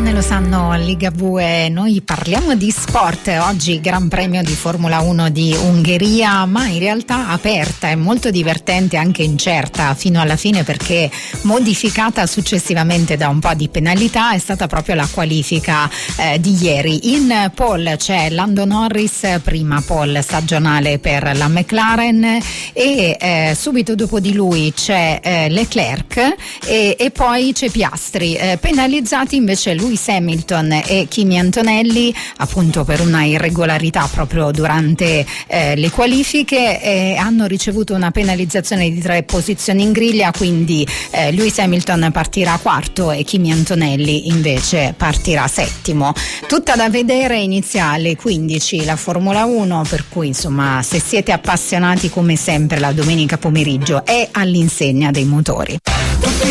donne lo sanno, Ligabue. Noi parliamo di sport oggi, Gran Premio di Formula 1 di Ungheria, ma in realtà aperta e molto divertente, anche incerta fino alla fine, perché modificata successivamente da un po' di penalità è stata proprio la qualifica di ieri. In pole c'è Lando Norris, prima pole stagionale per la McLaren, e subito dopo di lui c'è Leclerc e poi c'è Piastri. Penalizzati invece Lewis Hamilton e Kimi Antonelli, appunto per una irregolarità proprio durante le qualifiche, hanno ricevuto una penalizzazione di 3 posizioni in griglia, quindi Lewis Hamilton partirà quarto e Kimi Antonelli invece partirà settimo. Tutta da vedere, iniziale 15 la Formula 1, per cui insomma, se siete appassionati, come sempre la domenica pomeriggio è all'insegna dei motori.